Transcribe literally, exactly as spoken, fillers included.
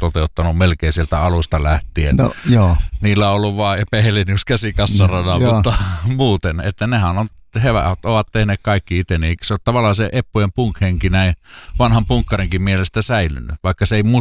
toteuttanut melkein sieltä alusta lähtien. No, joo. Niillä on ollut vaan Epe Helenius käsikassaradalla, no, mutta muuten, että nehän on, he ovat tehneet kaikki itse, niin se on tavallaan se Eppujen punk-henki näin vanhan punkkarinkin mielestä säilynyt, vaikka se ei